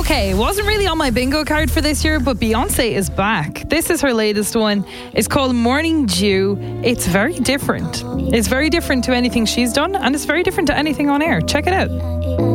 Okay, wasn't really on my bingo card for this year, but Beyonce is back. This is her latest one. It's called Morning Dew. It's very different. It's very different to anything she's done, and it's very different to anything on air. Check it out.